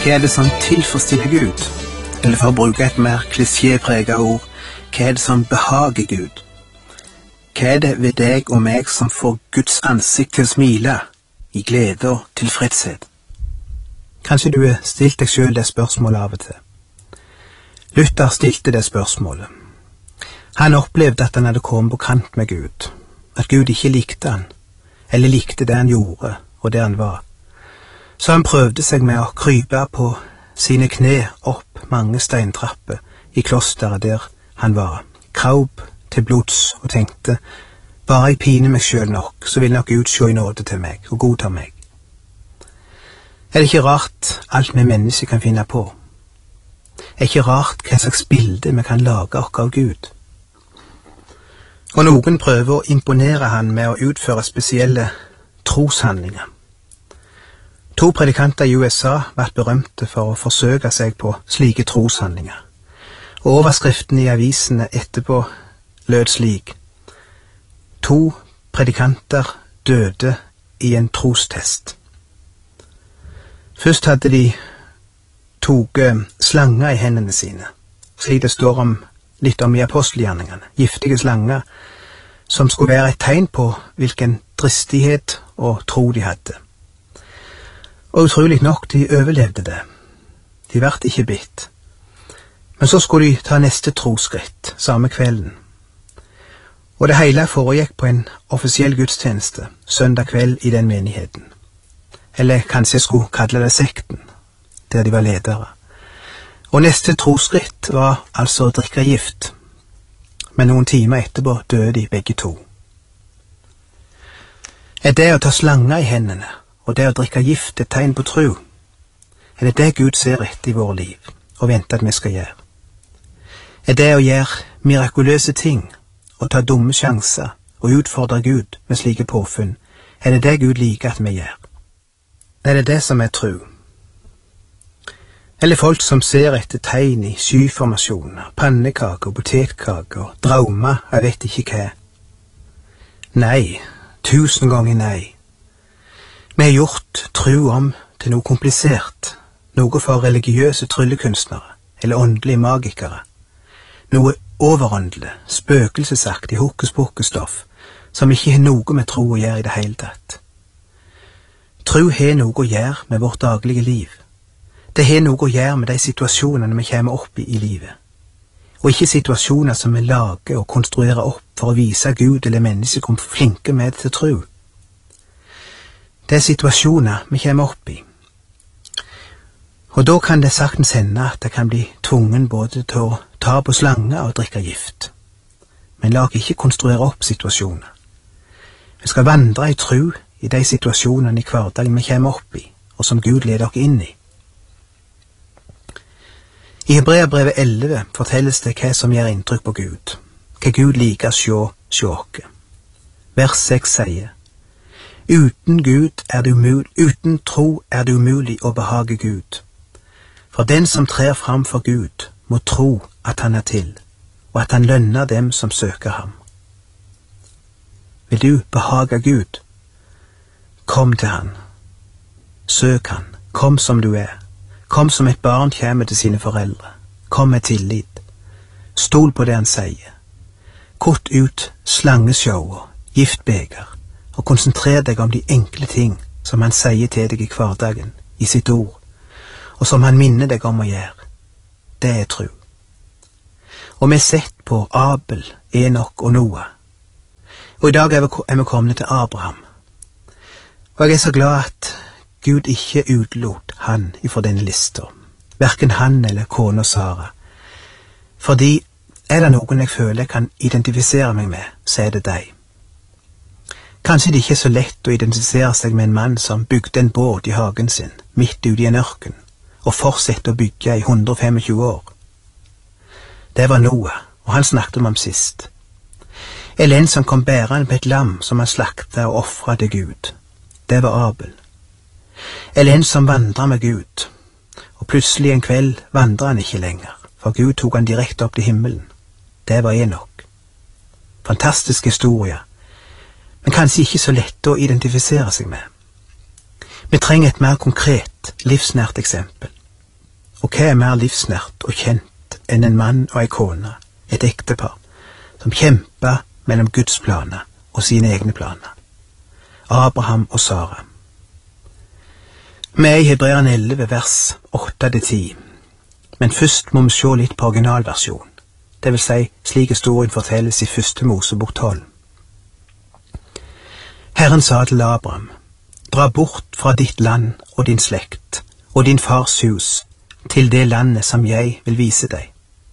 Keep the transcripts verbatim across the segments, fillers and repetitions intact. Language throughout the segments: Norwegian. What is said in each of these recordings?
Hva er det som tilfredsstiller Gud? Eller for å bruke et mer klisjépreget ord, hva er det som behager Gud? Hva er det ved deg og meg som får Guds ansikt til å smile, i glede og tilfredshet? Kanskje du har stilt deg selv det spørsmålet av og til. Luther stilte det spørsmålet. Han opplevde at han hadde kommet på kant med Gud, at Gud ikke likte han, eller likte det han gjorde og det han var. Så han prøvde seg med å krype på sine kne opp mange steintrapper i klosteret der han var, kraup til blods og tenkte, bare jeg piner meg selv nok, så vil nok Gud se i nåde til meg og godta meg. Er det ikke rart alt vi mennesker kan finne på? Er det ikke rart hva slags bilde vi kan lage oss av Gud? Og noen prøver å imponere han med å utføre spesielle troshandlinger. To predikanter i U S A vært berømte for å forsøke seg på slike troshandlinger, og overskriften i avisene etterpå lød slik: To predikanter døde i en trostest. Først hadde de toget slanger i hendene sine, slik det står om, litt om i apostelgjerningene, giftige slanger, som skulle være et tegn på hvilken dristighet og tro de hadde. Og utrolig nok, de overlevde det. De ble ikke bitt. Men så skulle de ta neste troskritt, samme kvelden. Og det hele foregikk på en offisiell gudstjeneste, søndag kveld i den menigheten. Eller kanskje jeg skulle kalle det sekten, der de var ledere. Og neste troskritt var altså å drikke gift. Men noen timer etterpå døde de begge to. Er det å ta slanger i hendene, og det å drikke gift et tegn på tro? Er det det Gud ser etter i våre liv, og venter at vi skal gjøre? Er det å gjøre mirakuløse ting, og ta dumme sjanser, og utfordre Gud med slike påfunn? Er det det Gud liker at vi gjør? Er det det som er tro? Eller folk som ser etter tegn i skyformasjoner, pannekaker, potetkaker, drømmer, jeg vet ikke hva? Nei, tusen ganger nei. Vi har gjort tro om til noe komplisert, noe for religiøse tryllekunstnere, eller åndelige magikere, noe overåndelig, spøkelsesaktig hokus-pokus-stoff, som ikke har noe med tro å gjøre i det hele tatt. Tro har noe å gjøre med vårt daglige liv. Det har noe å gjøre med de situasjonene vi kommer opp i i livet, og ikke situasjoner som vi lager og konstruerer opp for å vise Gud eller mennesker hvor flinke vi er til tro. Det er situasjoner vi kommer opp i. Og da kan det saktens hende at det kan bli tvungen både til å ta på slanger og drikke gift. Men la oss ikke konstruere opp situasjoner. Vi skal vandre i tro i de situasjonene i hverdagen vi kommer opp i, og som Gud leder oss inn i. I Hebreerbrevet elleve fortelles det hva som gjør inntrykk på Gud, hva Gud liker å se hos oss. Vers seks sier: Uten Gud er det umulig, uten tro er det umulig å behage Gud. For den som trer fram for Gud, må tro at han er til, og at han lønner dem som søker ham. Vil du behage Gud? Kom til han. Søk han. Kom som du er. Kom som et barn kommer til sine foreldre. Kom med tillit. Stol på det han sier. Kutt ut slangeshow og giftbeger, og konsentrer deg om de enkle ting som han sier til deg i hverdagen, i sitt ord, og som han minner deg om å gjøre. Det er tro. Og vi har sett på Abel, Enok og Noah. Og i dag er vi, er vi kommet til Abraham. Og jeg er så glad at Gud ikke utelot han ifra denne lista, hverken han eller kona Sara. Fordi er det noen jeg føler jeg kan identifisere meg med, så er det deg. Kanskje det ikke er så lett å identifisere seg med en mann som bygde en båt i hagen sin, midt ute i en ørken, og fortsatte å bygge i hundre og tjuefem år. Det var Noah, og han snakket om ham sist. Eller en som kom bærende på et lam som han slaktet og offret til Gud. Det var Abel. Eller en som vandret med Gud, og plutselig en kveld vandret han ikke lenger, for Gud tok han direkte opp til himmelen. Det var Enok. Fantastisk historie, men kanskje ikke så lett å identifisere seg med. Vi trenger et mer konkret, livsnært eksempel. Og hva er mer livsnært og kjent enn en mann og ei kone, et ektepar, som kjemper mellom Guds planer og sine egne planer? Abraham og Sara. Vi er i Hebreerne elleve, vers åtte til ti, men først må vi se litt på originalversjonen, det vil si slik historien fortelles i første Mosebok tolv. Herren sa til Abraham, dra bort fra ditt land og din slekt og din fars hus til det landet som jeg vil vise deg.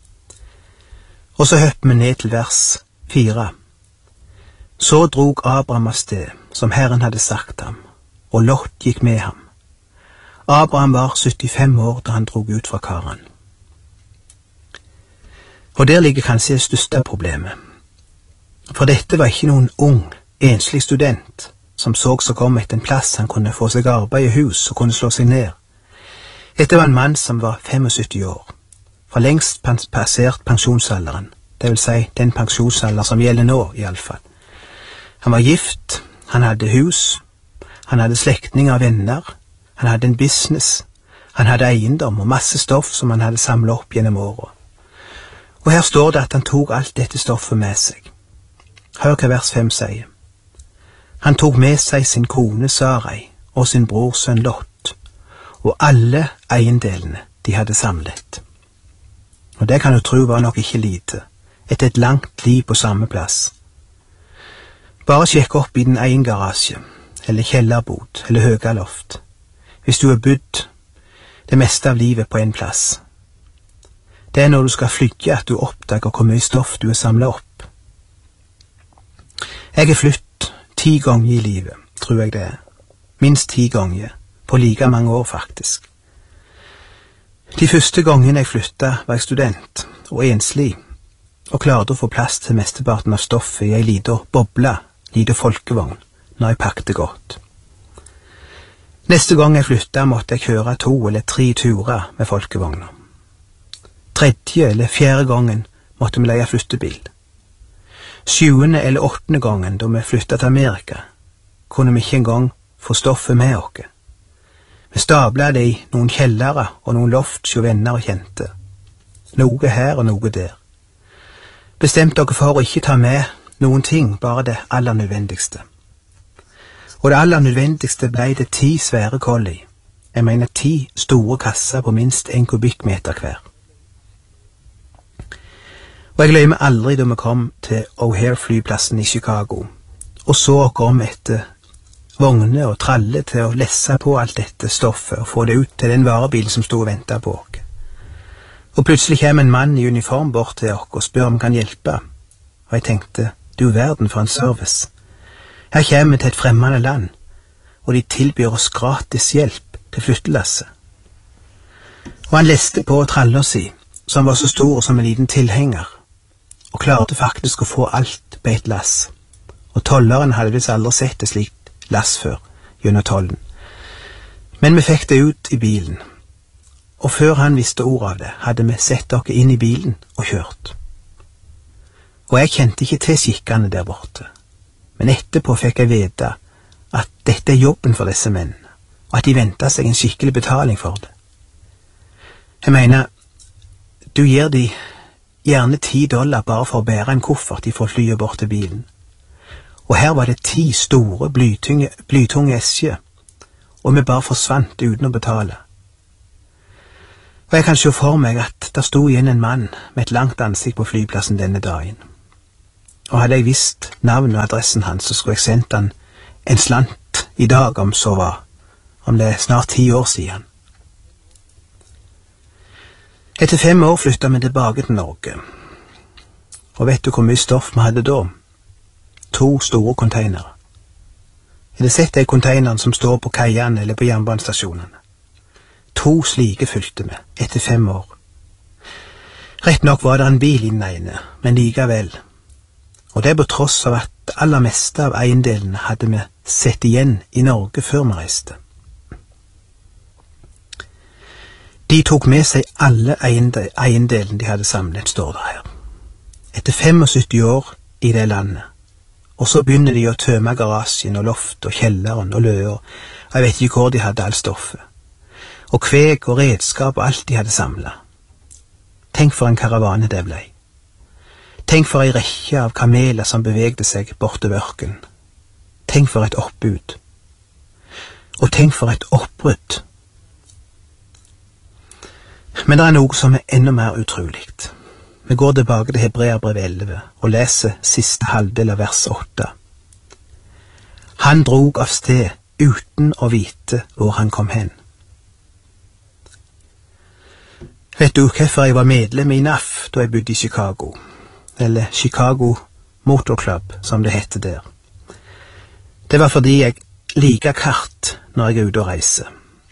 Og så hopper vi ned til vers fire. Så drog Abraham av sted, som Herren hadde sagt ham, og Lot gikk med ham. Abraham var syttifem år da han drog ut fra Karan. Og der ligger kanskje det største problemet. For dette var ikke noen ung, enslig student som så seg om etter en plass han kunne få seg arbeid i hus og kunne slå seg ned. Dette var en mann som var syttifem år, for lengst passert pensjonsalderen, det vil si den pensjonsalder som gjelder nå i alle fall. Han var gift, han hadde hus, han hadde slektninger og venner, han hadde en business, han hadde eiendom og masse stoff som han hadde samlet opp gjennom året. Og her står det at han tok alt dette stoffet med seg. Hør hva vers fem sier. Han tok med seg sin kone Sarai og sin bror sønn Lot, og alle eiendelene de hadde samlet. Og det kan du tro var nok ikke lite, etter et langt liv på samme plass. Bare sjekk opp i din egen garasje, eller kjellerbod, eller høgaloft, hvis du har bodd det meste av livet på en plass. Det er når du skal flytte at du oppdager hvor mye stoff du har samlet opp. Jeg har flytt ti ganger i livet, tror jeg det er. Minst ti ganger, på like mange år faktisk. De første gangene jeg flyttet var jeg student og enslig, og klarte å få plass til mesteparten av stoffet i ei liten boble, liten folkevogn, når jeg pakket godt. Neste gang jeg flyttet måtte jeg kjøre to eller tre turer med folkevogner. Tredje eller fjerde gangen måtte vi leie flyttebil. Sjuende eller åttende gangen da vi flyttet til Amerika, kunne vi ikke engang få stoffet med oss. Vi stablet det i noen kjellere og noen loft hos venner og kjente. Noe her og noe der. Bestemte dere for å ikke ta med noen ting, bare det aller nødvendigste. Og det aller nødvendigste ble det ti svære kolli. Jeg mener ti store kasser på minst en kubikkmeter hver. Og jeg glemmer aldri da vi kom til O'Hare-flyplassen i Chicago, og så oss om etter vogne og tralle til å lesse på alt dette stoffet og få det ut til den varebilen som stod og ventet på oss. Og plutselig kom en mann i uniform bort til oss og spør om han kan hjelpe, og jeg tenkte, du verden for en service. Her kommer vi til et fremmede land, og de tilbyr oss gratis hjelp til flyttelasset. Og han leste på tralla si, som var så stor som en liten tilhenger, og klarte faktisk å få alt på et lass. Og tolleren hadde visst aldri sett et slikt lass før, gjennom tollen. Men vi fikk det ut i bilen, og før han visste ord av det, hadde vi sett dere inn i bilen og kjørt. Og jeg kjente ikke til skikkene der borte, men etterpå fikk jeg vite at dette er jobben for disse mennene, og at de ventet seg en skikkelig betaling for det. Jeg mener, du gir de gjerne ti dollar bare for å bære en koffert ifra flyet bort til bilen. Og her var det ti store blytunge, blytunge esker, og vi bare forsvant uten å betale. Og jeg kan se for meg at der stod igjen en mann med et langt ansikt på flyplassen denne dagen. Og hadde jeg visst navnet og adressen hans, så skulle jeg sendt han en slant i dag om så var, om det er snart ti år siden. Etter fem år flyttet vi tilbake til Norge. Og vet du hvor mye stoff vi hadde da? To store containere. Er det sett de containerne som står på kaiene eller på jernbanestasjonene? To slike fylte vi, etter fem år. Rett nok var det en bil i den ene, men likevel. Og det på tross av at det aller meste av eiendelene hadde vi sett igjen i Norge før vi reiste. De tok med seg alle eiendelene de hadde samlet, står det her. Etter syttifem år i det landet. Og så begynner de å tømme garasjen og loft og kjelleren og løer, og jeg vet ikke hvor de hadde all stoffet. og kveg og redskap og alt de hadde samlet. Tenk for en karavane det ble. Tenk for ei rekke av kameler som bevegde seg bortover ørkenen. Tenk for et oppbud. Og tenk for et oppbrudd. Men det er noe som er enda mer utroligt. Vi går tilbake til Hebreerbrevet elleve og leser siste halvdel av vers åtte. Han drog av sted uten å vite hvor han kom hen. Vet du hvorfor jeg var medlem i N A F da jeg bodde i Chicago? Eller Chicago Motor Club, som det heter der. Det var fordi jeg liker kart når jeg er ute og reiser.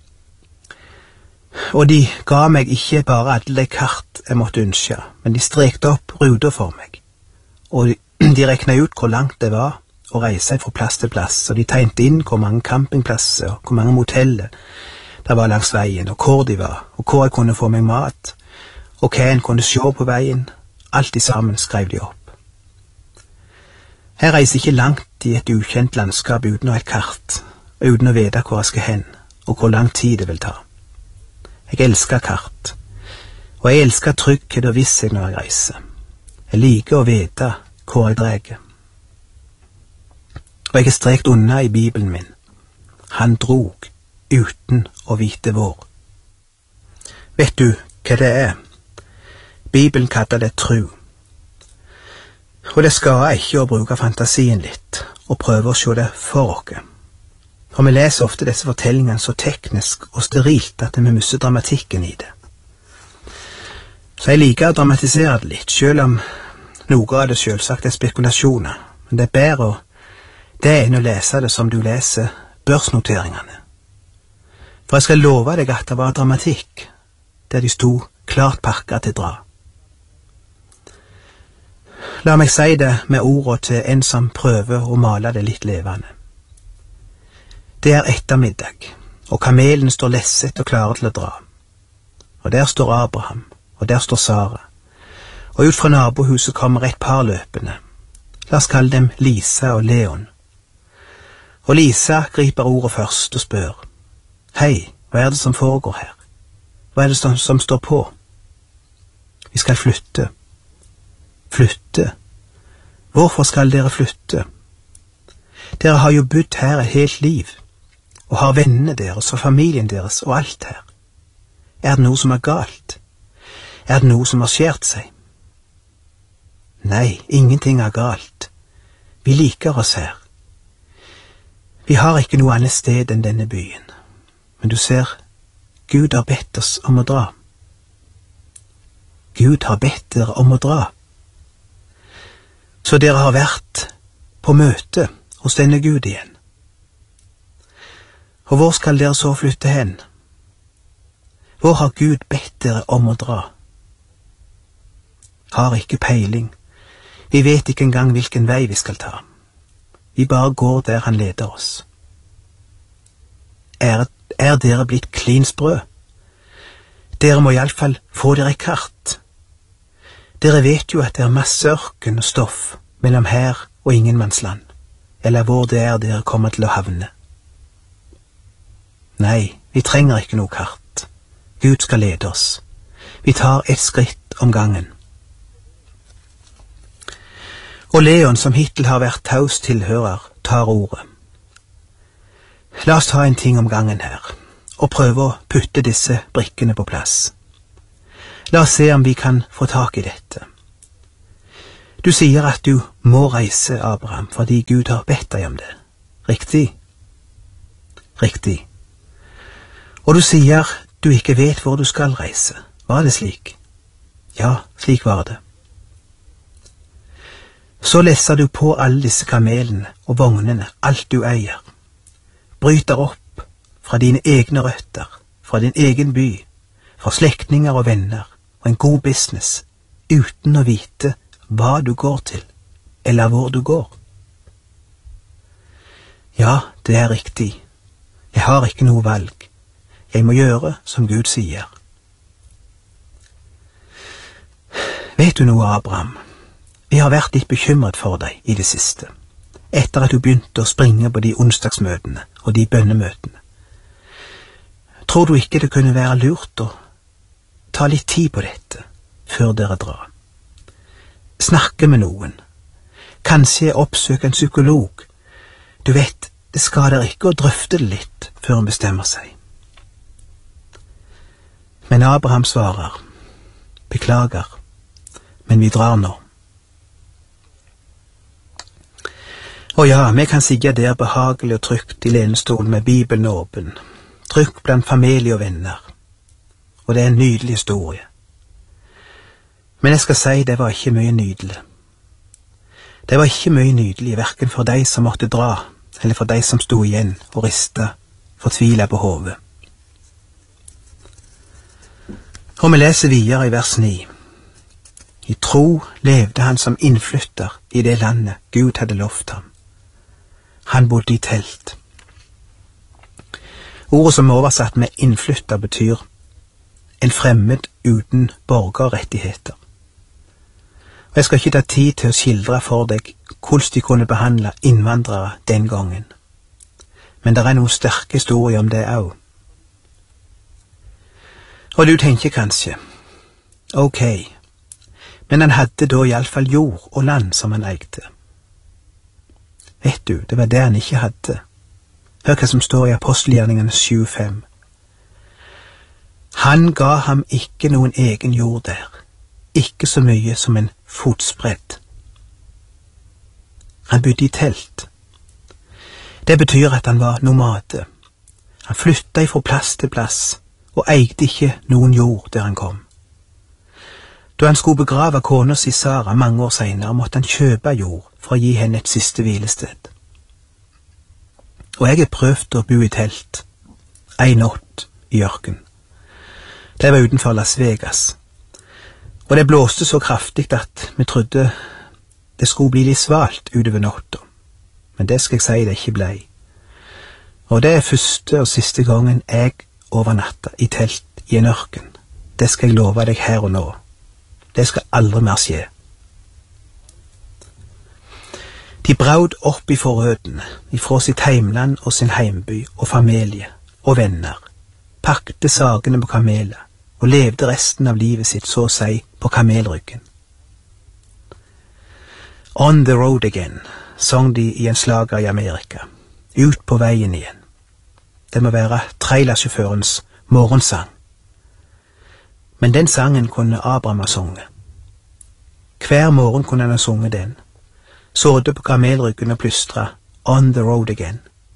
Og de ga meg ikke bare alle de kart jeg måtte ønske, men de strekte opp ruter for meg. Og de, de reknet ut hvor langt det var å reise fra plass til plass, og de tegnte inn hvor mange campingplasser og hvor mange moteller det var langs veien, og hvor de var, og hvor jeg kunne få meg mat, og hva en kunne se på veien. Alt i sammen skrev de opp. Jeg reiser ikke langt i et ukjent landskap uten å ha et kart, og uten å vite hvor jeg skal hen, og hvor lang tid det vil ta. Jeg elsker kart, og jeg elsker trygghet og visshet når jeg reiser. Jeg liker å vite hvor jeg drar. Og jeg er strekt unna i Bibelen min. Han drog uten å vite hvor. Vet du hva det er? Bibelen kaller det tro. Og det skader ikke å bruke fantasien litt, og prøve å se det for oss. For vi leser ofte disse fortellingene så teknisk og sterilt at vi mister dramatikken i det. Så jeg liker å dramatisere det litt, selv om noe av det selvsagt er spekulasjoner. Men det er bedre det enn å lese det som du leser børsnoteringene. For jeg skal love deg at det var dramatikk, der de sto klart pakket til dra. La meg si det med ordene til en som prøver å male det litt levende. Det er ettermiddag, og kamelen står lesset og klare til å dra. Og der står Abraham, og der står Sara. Og ut fra nabohuset kommer et par løpende. La oss kalle dem Lisa og Leon. Og Lisa griper ordet først og spør. Hei, hva er det som foregår her? Hva er det som, som står på? Vi skal flytte. Flytte? Hvorfor skal dere flytte? Dere har jo bodd her et helt liv, og har vennene deres og familien deres og alt her. Er det noe som er galt? Er det noe som har skjert seg? Nei, ingenting er galt. Vi liker oss her. Vi har ikke noe annet sted enn denne byen. Men du ser, Gud har bedt oss om å dra. Gud har bedt dere om å dra. Så dere har vært på møte hos denne Gud igjen. Og hvor skal dere så flytte hen? Hvor har Gud bedt dere om å dra? Har ikke peiling. Vi vet ikke engang hvilken vei vi skal ta. Vi bare går der han leder oss. Er, er dere blitt klinsprø? Dere må i alle fall få dere kart. Dere vet jo at det er masse ørken og stoff mellom her og ingenmannsland, eller hvor det er dere kommer til å havne. Nei, vi trenger ikke noe kart. Gud skal lede oss. Vi tar et skritt om gangen. Og Leon, som hittil har vært taus tilhører, tar ordet. La oss ta en ting om gangen her, og prøve å putte disse brikkene på plass. La oss se om vi kan få tak i dette. Du sier at du må reise, Abraham, fordi Gud har bedt deg om det. Riktig? Riktig. Og du sier du ikke vet hvor du skal reise. Var det slik? Ja, slik var det. Så lesser du på alle disse kamelene og vognene, alt du eier. Bryter opp fra dine egne røtter, fra din egen by, fra slektninger og venner, og en god business, uten å vite hva du går til, eller hvor du går. Ja, det er riktig. Jeg har ikke noe valg. Jeg må gjøre som Gud sier. Vet du noe, Abraham? Vi har vært litt bekymret for deg i det siste, etter at du begynte å springe på de onsdagsmøtene og de bønnemøtene. Tror du ikke det kunne være lurt å ta litt tid på dette før dere drar? Snakke med noen. Kanskje oppsøke en psykolog. Du vet, det skader ikke å drøfte det litt før han bestemmer seg. Men Abraham svarer, beklager, men vi drar nå. Og ja, vi kan sitte der behagelig og trygt i lenestolen med Bibelen åpen, trygt blant familie og venner, og det er en nydelig historie. Men jeg skal si det var ikke mye nydelig. Det var ikke mye nydelig, hverken for de som måtte dra, eller for de som sto igjen og ristet, fortvilet på hodet. Og vi leser videre i vers ni. I tro levde han som innflytter i det landet Gud hadde lovt ham. Han bodde i telt. Ordet som er oversatt med innflytter betyr en fremmed uten borgerrettigheter. Og jeg skal ikke ta tid til å skildre for deg hvordan de kunne behandle innvandrere den gangen. Men det er noen sterke historier om det også. Og du tenker kanskje, ok, men han hadde da i alle fall jord og land som han eide. Vet du, det var det han ikke hadde. Hør hva som står i Apostelgjerningene sju fem. Han ga ham ikke noen egen jord der, ikke så mye som en fotspredd. Han bodde i telt. Det betyr at han var nomade. Han flyttet fra plass til plass, og eide ikke noen jord der han kom. Da han skulle begrave kona si Sara mange år senere, måtte han kjøpe jord for å gi henne et siste hvilested. Og jeg har prøvd å bo i telt en natt i ørken. Det var utenfor Las Vegas, og det blåste så kraftig at vi trodde det skulle bli litt svalt utover natta, men det skal jeg si det ikke blei. Og det er første og siste gangen jeg overnatta i telt i en ørken. Det skal jeg love deg her og nå. Det skal aldri mer skje. De braud opp i forrødene, ifra sitt heimland og sin heimby og familie og venner, pakte sagene på kameler og levde resten av livet sitt så å si på kamelryggen. On the road again, sang de i en slager i Amerika, ut på veien igjen. Det må være trailersjåførens morgensang. Men den sangen kunne Abraham ha sunget. Hver morgen kunne han ha sunget den, sådde på kamelryggen og plystra On the road again.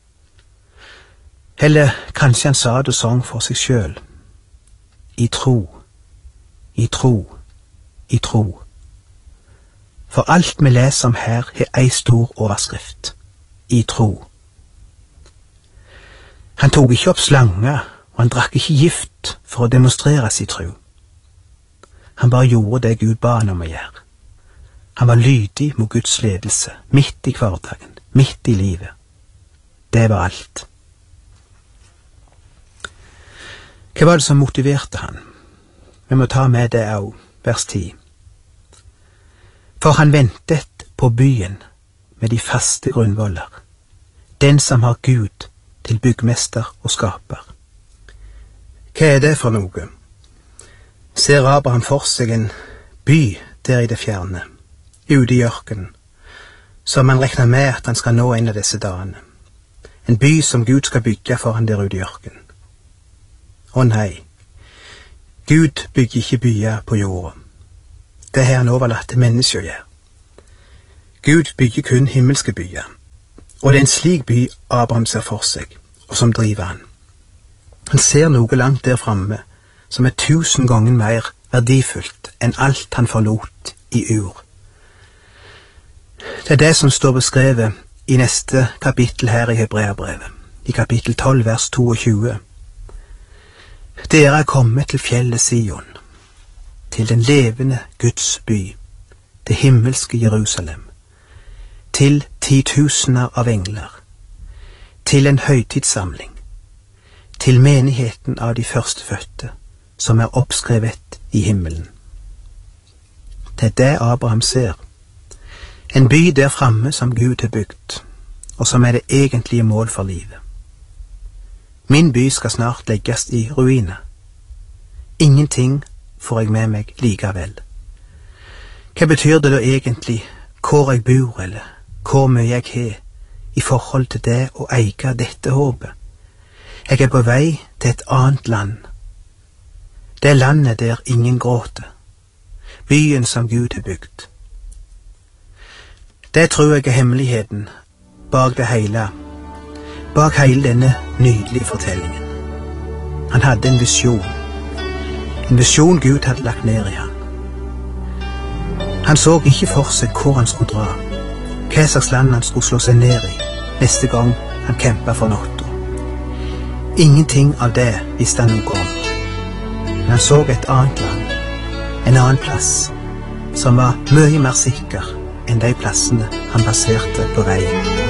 Eller kanskje han sa det og sang for seg sjøl. I tro, i tro, i tro. For alt vi leser om her har ei stor overskrift. I tro. Han tok ikke opp slanger, og han drakk ikke gift for å demonstrere sin tro. Han bare gjorde det Gud ba han om å gjøre. Han var lydig mot Guds ledelse, midt i hverdagen, midt i livet. Det var alt. Hva var det som motiverte han? Vi må ta med det også, vers ti. For han ventet på byen med de faste grunnvoller, den som har Gud til byggmester og skaper. Hva er det for noe? Ser Abraham for seg en by der i det fjerne, ute i ørkenen, som han regner med at han skal nå en av disse dagene. En by som Gud skal bygge for han der ute i ørkenen. Å nei, Gud bygger ikke byer på jorda. Det har han overlatt til mennesker å gjøre. Gud bygger kun himmelske byer, og det er en slik by Abraham ser for seg, og som driver han. Han ser noe langt der framme, som er tusen ganger mer verdifullt enn alt han forlot i Ur. Det er det som står beskrevet i neste kapittel her i Hebreabrevet, i kapittel tolv, vers tjueto. Dere er kommet til fjellet Sion, til den levende Guds by, det himmelske Jerusalem, til titusener av engler, til en høytidssamling, til menigheten av de førstefødte, som er oppskrevet i himmelen. Det er det Abraham ser. En by der framme som Gud har bygd, og som er det egentlige mål for livet. Min by skal snart legges i ruiner. Ingenting får jeg med meg likevel. Hva betyr det da egentlig hvor jeg bor, eller hvor mye jeg har, i forhold til det å eie dette håpet? Jeg er på vei til et annet land. Det er landet der ingen gråter. Byen som Gud har bygd. Det tror jeg er hemmeligheten bak det hele, bak hele denne nydelige fortellingen. Han hadde en visjon. En visjon Gud hadde lagt ned i han. Han så ikke for seg hvor han skulle dra, hva slags land han skulle slå seg ned i neste gang han kjempet for natta. Ingenting av det visste han noe om. Men han så et annet land, en annen plass, som var mye mer sikker enn de plassene han baserte på veien.